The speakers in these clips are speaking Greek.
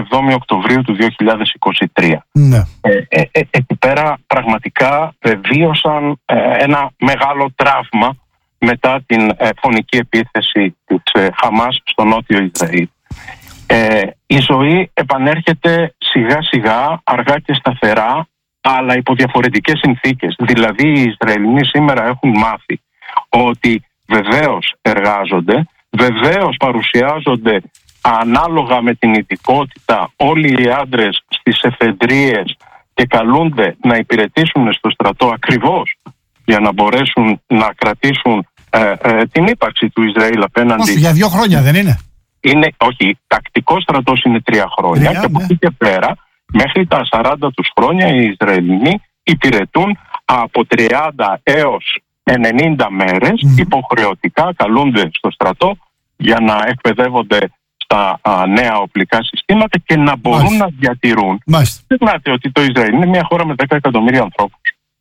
7η Οκτωβρίου του 2023. Ναι. Εκεί πέρα πραγματικά βίωσαν ένα μεγάλο τραύμα μετά την φωνική επίθεση της Χαμάς στο νότιο Ισραήλ. Η ζωή επανέρχεται σιγά σιγά, αργά και σταθερά, αλλά υπό διαφορετικές συνθήκες. Δηλαδή οι Ισραηλινοί σήμερα έχουν μάθει ότι βεβαίως εργάζονται, βεβαίως παρουσιάζονται ανάλογα με την ειδικότητα όλοι οι άντρες στις εφεδρείες και καλούνται να υπηρετήσουν στο στρατό ακριβώς για να μπορέσουν να κρατήσουν την ύπαρξη του Ισραήλ απέναντι. Για 2 χρόνια δεν είναι? Όχι, τακτικός στρατός είναι 3 χρόνια, και από εκεί και πέρα μέχρι τα 40 τους χρόνια οι Ισραηλινοί υπηρετούν από 30 έως 90 μέρες υποχρεωτικά, καλούνται στο στρατό για να εκπαιδεύονται στα νέα οπλικά συστήματα και να μπορούν να διατηρούν. Ξέρετε ότι το Ισραήλ είναι μια χώρα με 10 εκατομμύρια ανθρώπους.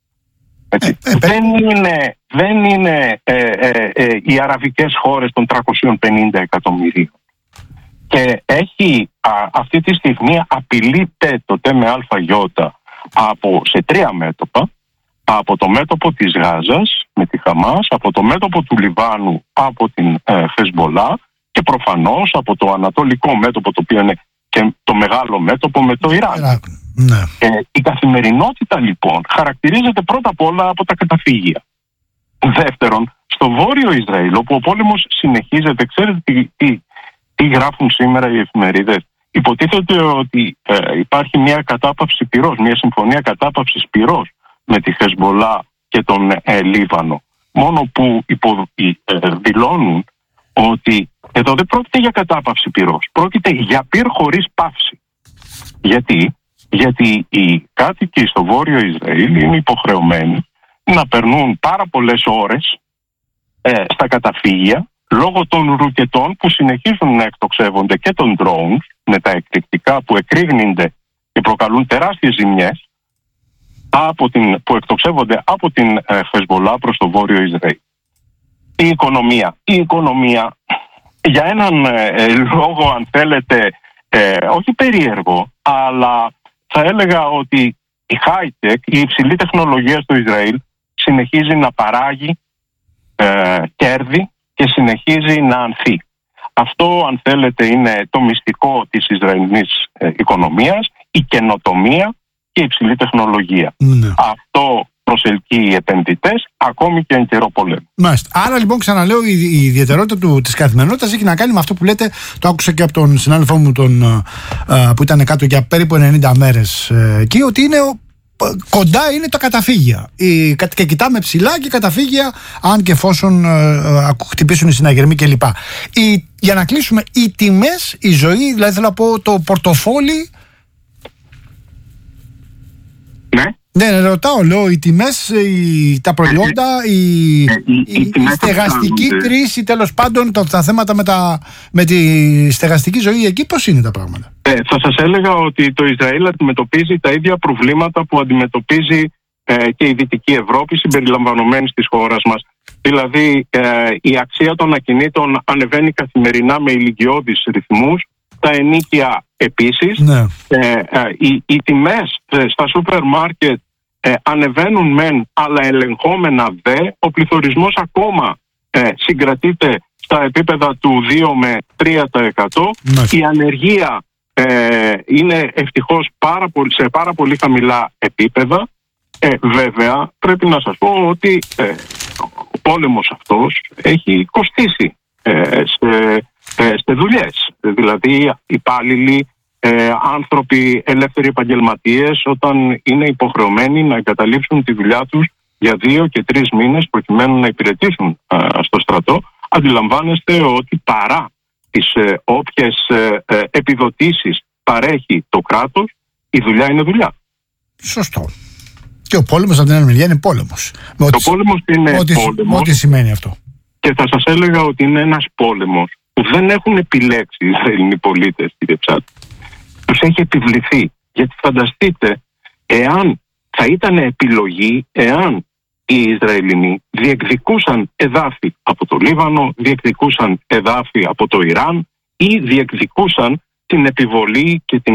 Δεν είναι οι αραβικές χώρες των 350 εκατομμυρίων. Και έχει αυτή τη στιγμή απειλείται το ΤΜΑΙ σε 3 μέτωπα. Από το μέτωπο της Γάζας με τη Χαμάς, από το μέτωπο του Λιβάνου από την Χεσμολά και προφανώς από το ανατολικό μέτωπο, το οποίο είναι και το μεγάλο μέτωπο με το Ιράν. Ναι. Η καθημερινότητα λοιπόν χαρακτηρίζεται πρώτα απ' όλα από τα καταφύγια. Δεύτερον, στο βόρειο Ισραήλ, όπου ο πόλεμος συνεχίζεται, ξέρετε τι γράφουν σήμερα οι εφημερίδες? Υποτίθεται ότι υπάρχει μια κατάπαυση πυρός, μια συμφωνία κατάπαυσης πυρός με τη Χεσμολά και τον Λίβανο. Μόνο που δηλώνουν ότι εδώ δεν πρόκειται για κατάπαυση πυρός, πρόκειται για πυρ χωρίς παύση. Γιατί οι κάτοικοι στο βόρειο Ισραήλ είναι υποχρεωμένοι να περνούν πάρα πολλές ώρες στα καταφύγια λόγω των ρουκετών που συνεχίζουν να εκτοξεύονται και των drones με τα εκρηκτικά που εκρήγνυνται και προκαλούν τεράστιες ζημιές που εκτοξεύονται από την Χεσμολά προς το βόρειο Ισραήλ. Η οικονομία για έναν λόγο, αν θέλετε, όχι περίεργο, αλλά θα έλεγα ότι η high-tech, η υψηλή τεχνολογία στο Ισραήλ συνεχίζει να παράγει κέρδη και συνεχίζει να ανθεί. Αυτό, αν θέλετε, είναι το μυστικό της Ισραηλινής οικονομίας, η καινοτομία και η υψηλή τεχνολογία. Ναι. Αυτό προσελκύει επενδυτές ακόμη και εν καιρό πολέμου. Μάλιστα. Άρα λοιπόν, ξαναλέω, η ιδιαιτερότητα της καθημερινότητας έχει να κάνει με αυτό που λέτε, το άκουσα και από τον συνάδελφό μου που ήταν κάτω για περίπου 90 μέρες εκεί, ότι είναι κοντά είναι τα καταφύγια. Και κοιτάμε ψηλά και καταφύγια, αν και εφόσον χτυπήσουν οι συναγερμοί κλπ. Για να κλείσουμε, οι τιμές, η ζωή, δηλαδή θέλω να πω το πορτοφόλι. Ναι, ρωτάω, λέω, οι τιμές, τα προϊόντα, η στεγαστική κρίση, τέλος πάντων, τα θέματα με τη στεγαστική ζωή εκεί, πώς είναι τα πράγματα? Θα σας έλεγα ότι το Ισραήλ αντιμετωπίζει τα ίδια προβλήματα που αντιμετωπίζει και η Δυτική Ευρώπη, συμπεριλαμβανομένης της χώρας μας. Δηλαδή, η αξία των ακινήτων ανεβαίνει καθημερινά με ηλικιώδεις ρυθμούς, τα ενοίκια επίσης. Ναι. Οι τιμές στα σούπερ μάρκετ ανεβαίνουν μεν, αλλά ελεγχόμενα δε. Ο πληθωρισμός ακόμα συγκρατείται στα επίπεδα του 2 με 3%. Ναι. Η ανεργία είναι ευτυχώς σε πάρα πολύ χαμηλά επίπεδα. Βέβαια, πρέπει να σας πω ότι ο πόλεμος αυτός έχει κοστίσει σε δουλειές. Δηλαδή, υπάλληλοι, άνθρωποι, ελεύθεροι επαγγελματίες, όταν είναι υποχρεωμένοι να εγκαταλείψουν τη δουλειά τους για 2 και 3 μήνες προκειμένου να υπηρετήσουν στο στρατό, αντιλαμβάνεστε ότι παρά τις όποιες επιδοτήσεις παρέχει το κράτος, η δουλειά είναι δουλειά. Σωστό. Και ο πόλεμος από την άλλη μεριά είναι πόλεμος. Ο πόλεμος είναι πόλεμος. Ό,τι σημαίνει αυτό. Και θα σας έλεγα ότι είναι ένας πόλεμος που δεν έχουν επιλέξει οι Ισραηλινοί πολίτες, κύριε Ψάτη. Τους έχει επιβληθεί. Γιατί φανταστείτε, εάν θα ήταν επιλογή, εάν οι Ισραηλινοί διεκδικούσαν εδάφη από το Λίβανο, διεκδικούσαν εδάφη από το Ιράν ή διεκδικούσαν την επιβολή και την